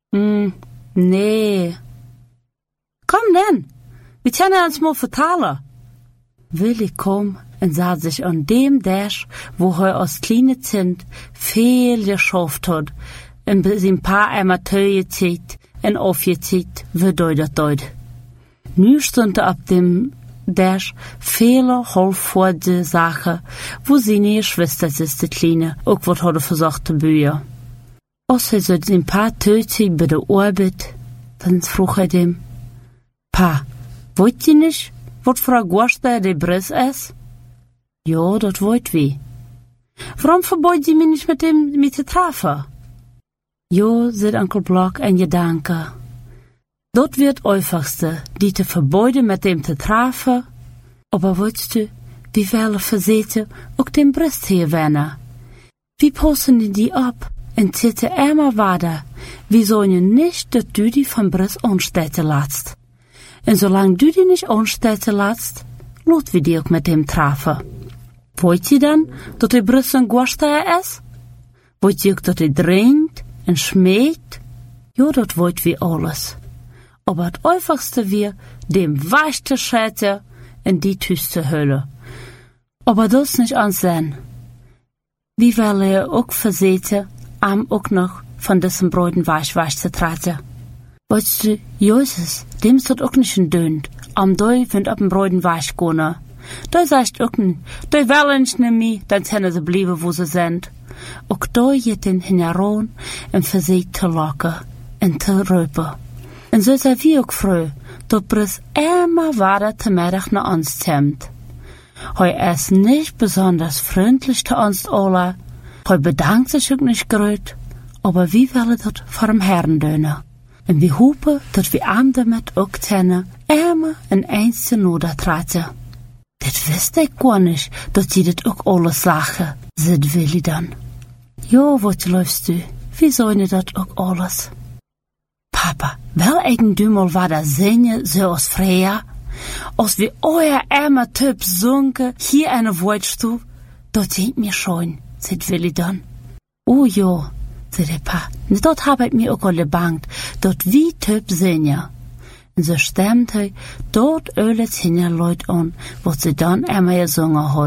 Nee. Kom dan, we kunnen ons mal vertalen. Willy kom en zat zich aan dem Dash, wo hij als kleine Kind veel geschafft had en zijn paar einmal teugezet en aufgezet, wie dat deut. Nu stond op dem Dash viele halbvoorde Sachen, wo seine Schwestertjes, die Kleine, auch wat hadden versucht te bühen. Als hij so ein paar Töte bei der Arbeit, dann frug er dem, Pa, wollt ihr nicht, wat Frau Gorster de Briss ist? Ja, dat wollt wir. Warum verbeut sie mich nicht mit te treffen? Jo, sagt Onkel Block ein Gedanke. Dort wird einfachste, die te verbeuden mit dem te treffen, aber willst du, wie viele Versete auch dem Brist hier wennen? Wie passen die ab? En zitten immer weiter, wie sollen je nicht, dat du die van Briss anstellen lässt. En zolang du die nicht anstellen lässt, lot wir die auch mit dem treffen. Wollt ihr dann, dat die Briss ein Gorsteier ist? Wollt ihr auch, dat die drängt en schmäht? Jo, dat wollt wir alles. Aber het einfachste wir, dem weich te schätzen en die Tüs zu hüllen. Aber das nicht ansehen. Wie will er auch verseten, auch noch von diesem Bräuten weich zu treten. Weißt du, Jesus, dem ist das auch nicht ein Dönt, doi find ab dem Bräuten weich gehen. Da sagt auch nicht, da wollen nicht mehr, dann können sie bleiben, wo sie sind. Auch da geht den hinein und verseht zu locken und zu rüben. Und so sei wir auch froh, dass Briss immer weiter zu Mittag nach uns kommt. Er ist nicht besonders freundlich zu uns alle, er bedankt sich auch nicht gröt, aber wir wollen das vor dem Herrn dönen. Und wir hoffen, dass wir am damit auch kennen, immer in eins zu Noder treten. Das wüsste ich gar nicht, dass sie das auch alles sagen, sagt Willi dann. Jo, wat läufst du? Wie sollen das auch alles? Papa, wel eigendümel war das Singen so aus Freya? Als wir euer armer Typ sunken, hier eine Wortstube, dort seht mir schon, sagt Willi dann. Oh ja, sagt der Pa, dort hab ich mir auch alle bangt, dort wie Typ singen. Und so stemmt dort ölet hinja Leut an, was sie dann einmal gesungen hat.